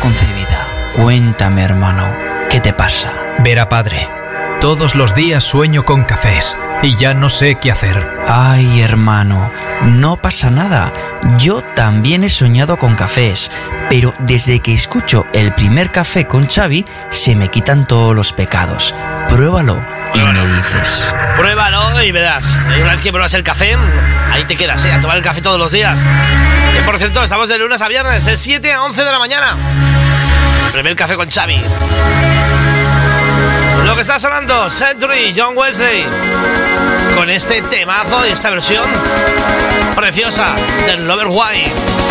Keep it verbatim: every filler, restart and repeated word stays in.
concebida. Cuéntame, hermano, ¿qué te pasa? Verá, padre, todos los días sueño con cafés y ya no sé qué hacer. Ay, hermano, no pasa nada. Yo también he soñado con cafés, pero desde que escucho el primer café con Xavi, se me quitan todos los pecados. Pruébalo y me dices. Pruébalo y verás. Una vez que pruebas el café, ahí te quedas, ¿eh? A tomar el café todos los días. Que por cierto, estamos de lunes a viernes, de siete a once de la mañana. El primer café con Xavi. Lo que está sonando, Century, John Wesley, con este temazo y esta versión preciosa del Lover White.